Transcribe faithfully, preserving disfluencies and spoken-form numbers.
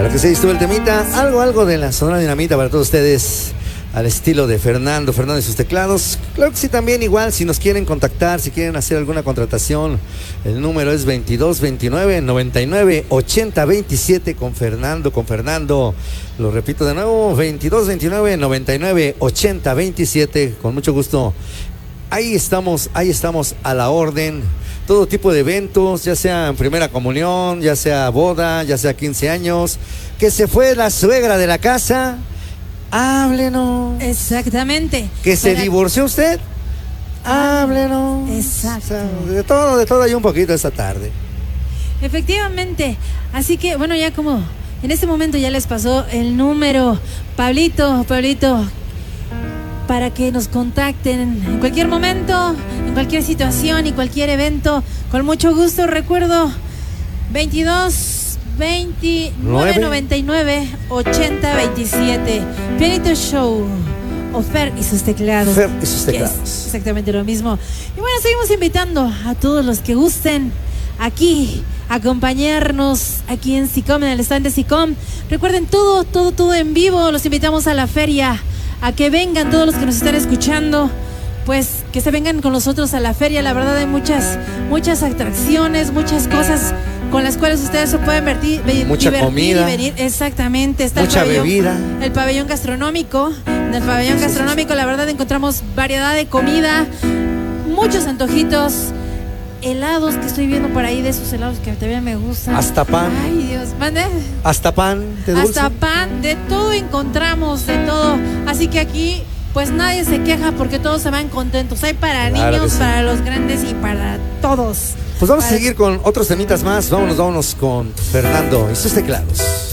Para que se estuvo el temita, algo, algo de la Sonora Dinamita para todos ustedes, al estilo de Fernando, Fernando y sus teclados. Claro que sí, también igual, si nos quieren contactar, si quieren hacer alguna contratación, el número es veintidós veintinueve noventa y nueve ochenta veintisiete con Fernando, con Fernando. Lo repito de nuevo, veintidós veintinueve noventa y nueve ochenta veintisiete, con mucho gusto. Ahí estamos, ahí estamos a la orden. Todo tipo de eventos, ya sea en primera comunión, ya sea boda, ya sea quince años. Que se fue la suegra de la casa, háblenos. Exactamente. Que se Para... divorció usted, háblenos. Exacto. O sea, de todo, de todo hay un poquito esta tarde. Efectivamente. Así que, bueno, ya como en este momento ya les pasó el número. Pablito, Pablito, para que nos contacten en cualquier momento, en cualquier situación y cualquier evento. Con mucho gusto. Recuerdo veintidós veintinueve noventa y nueve ochenta veintisiete. Pianito Show. O Fer y sus teclados. Fer y sus teclados. Es exactamente lo mismo. Y bueno, seguimos invitando a todos los que gusten aquí acompañarnos aquí en SICOM, en el stand de SICOM. Recuerden, todo, todo, todo en vivo. Los invitamos a la feria, a que vengan todos los que nos están escuchando, pues que se vengan con nosotros a la feria. La verdad hay muchas, muchas atracciones, muchas cosas con las cuales ustedes se pueden vertir, mucha divertir comida, y venir. Exactamente. Está mucha el pabellón, bebida. El pabellón gastronómico. En el pabellón sí, gastronómico, sí, sí. la verdad encontramos variedad de comida, muchos antojitos, helados que estoy viendo por ahí, de esos helados que todavía me gustan. Hasta pan. Ay, Dios, mande. Hasta pan de dulce. Hasta pan, de todo encontramos, de todo. Así que aquí, pues nadie se queja porque todos se van contentos. Hay para Claro niños, sí. para los grandes y para todos. Pues vamos para... a seguir con otros temitas más. Vámonos, vámonos con Fernando y sus teclados.